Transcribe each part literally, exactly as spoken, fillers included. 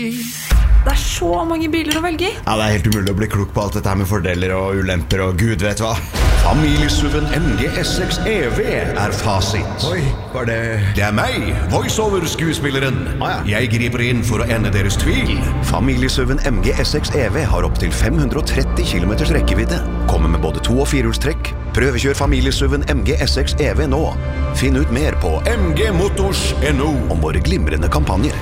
Det er så mange biler å velge i. Ja, det er helt umulig å bli klok på alt dette her med fordeler og ulemper og gud vet hva. Familiesuven M G S seks E V er fasit. Oi, var det... Det er meg, voiceover-skuespilleren. Ah, ja. Jeg griper inn for å ende deres tvil. Familiesuven M G S seks E V har opp til fem hundre og tretti kilometers rekkevidde. Kommer med både to- og firehjulstrekk. Prøvekjør familiesuven M G S seks E V nå. Finn ut mer på M G Motors punktum no om våre glimrende kampanjer.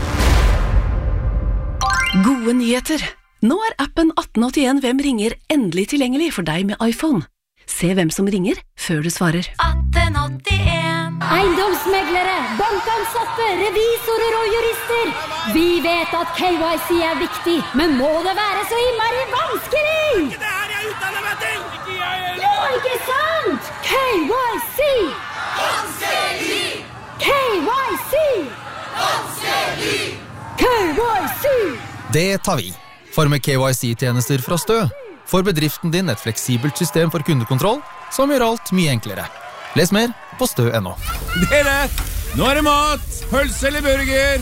Gode nyheter! Nå er appen atten åttien Hvem ringer endelig tilgjengelig for deg med iPhone. Se hvem som ringer før du svarer. atten åttien Eiendomsmeglere, bankansatte, revisorer og jurister. Vi vet at K Y C er viktig, men må det være så innmari vanskelig? Det her jeg utdanner meg til! Ikke jeg heller! Jo, ikke sant? K Y C! Vanskelig! K Y C! Vanskelig! K Y C! Det tar vi. For med K Y C-tjenester fra Stø får bedriften din et fleksibelt system for kundekontroll som gjør alt mye enklere. Les mer på stø punktum no. Dere, nå er det mat! Pølse eller burger?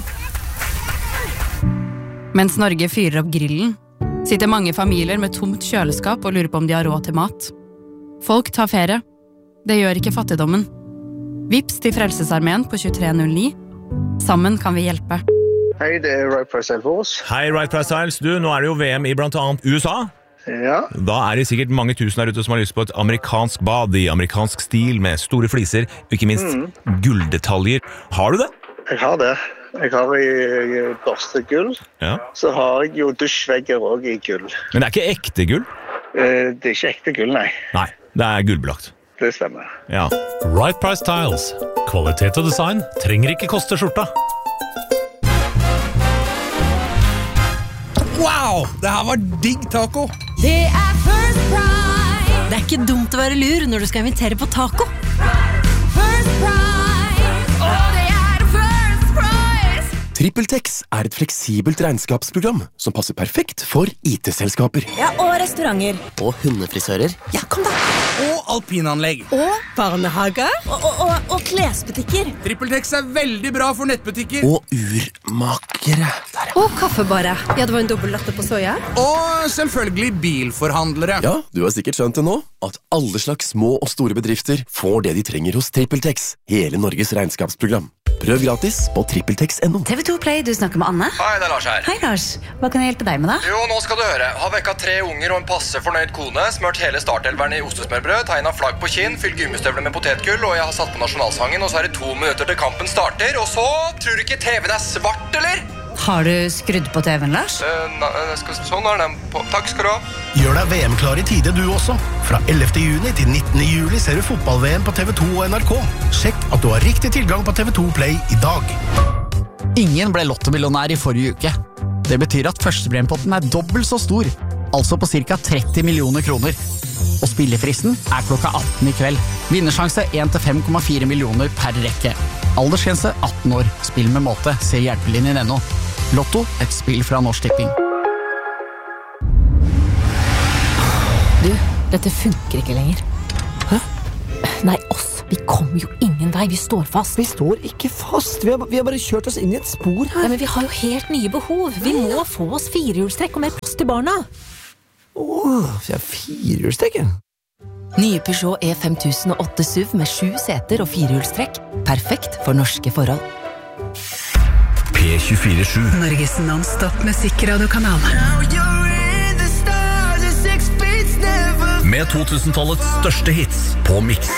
Mens Norge fyrer opp grillen, sitter mange familier med tomt kjøleskap og lurer på om de har råd til mat. Folk tar ferie. Det gjør ikke fattigdommen. Vips til Frelsesarmeen på tjuetre null ni. Sammen kan vi hjelpe. Hei, det er Right Price Styles. Hei, Right Price Styles. Du, nå er det jo V M i blant annet U S A. Ja. Da er det sikkert mange tusen der ute som har lyst på et amerikansk bad i amerikansk stil med store fliser, og ikke minst mm. gulldetaljer. Har du det? Jeg har det. Jeg har i børstegull. Ja. Så har jeg jo dusjvegger også i gull. Men det er ikke ekte gull? Eh, det er ikke ekte gull, nei. Nei, det er gullbelagt. Det stemmer. Ja. Right Price Tiles. Kvalitet og design trenger ikke koste skjorta. Wow, det her var digg taco. Det er First Price. Det er ikke dumt å være lur når du skal invitere på taco. First Price. Og det er First Price. TrippelTex er et fleksibelt regnskapsprogram som passer perfekt for I T-selskaper. Ja, og restauranter. Og hundefrisører. Ja, kom da. Og alpinanlegg. Og barnehager. Og, og, og, og klesbutikker. TrippelTex er veldig bra for nettbutikker. Og urmakere. Der, ja. Og kaffebare. Ja, det var en dobbelt latte på soja. Og selvfølgelig bilforhandlere. Ja, du har sikkert skjønt det nå, at alle slags små og store bedrifter får det de trenger hos TrippelTex. Hele Norges regnskapsprogram. Prøv gratis på trippeltex punktum no. T V to Play, du snakker med Anne. Hei, det er Lars her. Hei, Lars. Hva kan jeg hjelpe deg med da? Jo, nå skal du høre. Har vekket tre unger og en passe fornøyd kone, smørt hele startelveren i ostesmørbrød, tegnet flagg på kinn, fylt gummistøvler med potetgull, og jeg har satt på nasjonalsangen, og så er det to minutter til kampen starter, og så tror du ikke T V-en er svart, eller? Har du skrudd på T V-en, Lars? Uh, na, skal, sånn er den på. Takk skal du ha. Gjør deg V M-klar i tide du også. Fra ellevte juni til nittende juli ser du fotball-V M på T V to og N R K. Sjekk at du har riktig tilgang på T V to Play i dag. Ingen ble lottomillionær i forrige uke. Det betyr at førstepremiepotten er dobbelt så stor, altså på cirka tretti millioner kroner. Og spillefristen er klokka atten i kveld. Vinnersjanse en til fem komma fire millioner per rekke. Aldersgrense atten år. Spill med måte. Se hjelpelinjen ennå. Lotto, et spill fra Norsk Tipping. Du, dette funker ikke lenger. Hæ? Nei, oss. Vi kommer jo ingen vei. Vi står fast. Vi står ikke fast. Vi har, vi har bare kjørt oss inn i et spor her. Nei, men vi har jo helt nye behov. Vi må få oss firehjulstrekk og mer plass til barna. Åh, vi har firehjulstrekk. Nye Peugeot E fem tusen og åtte S U V med sju seter og firehjulstrekk. Perfekt for norske forhold. P tjuefire sju. Norges non-stop musikkradiokanal. Med to tusen-tallets største hits på Mix.